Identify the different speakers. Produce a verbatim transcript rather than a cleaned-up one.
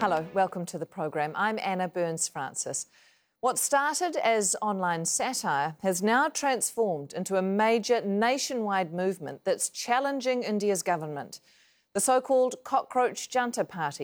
Speaker 1: Hello, welcome to the program. I'm Anna Burns-Francis. What started as online satire has now transformed into a major nationwide movement that's challenging India's government. The so-called Cockroach Junta Party